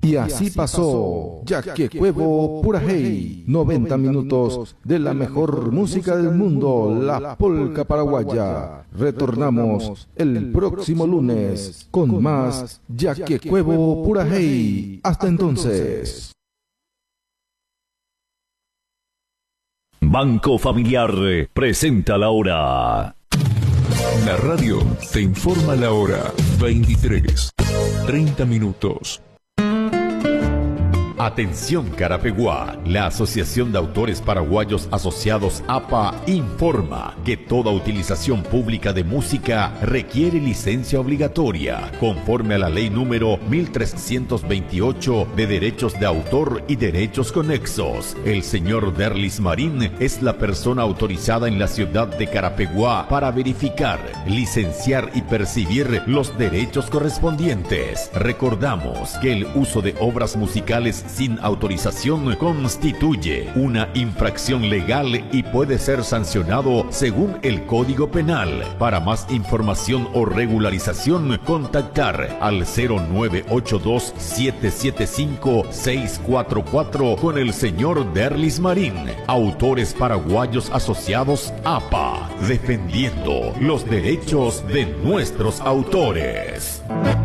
Y así pasó Yaquecuevo Purajey, 90 minutos de la mejor música del mundo, la polca paraguaya. Retornamos el próximo lunes con más Yaquecuevo Purajey. Hasta entonces. Banco Familiar presenta la hora. La radio te informa la hora. 23:30 minutos. Atención Carapeguá, la Asociación de Autores Paraguayos Asociados APA informa que toda utilización pública de música requiere licencia obligatoria, conforme a la ley número 1328 de derechos de autor y derechos conexos. El señor Derlis Marín es la persona autorizada en la ciudad de Carapeguá para verificar, licenciar y percibir los derechos correspondientes. Recordamos que el uso de obras musicales sin autorización constituye una infracción legal y puede ser sancionado según el Código Penal. Para más información o regularización, contactar al 0982-775-644 con el señor Derlis Marín. Autores Paraguayos Asociados APA, defendiendo los derechos de nuestros autores.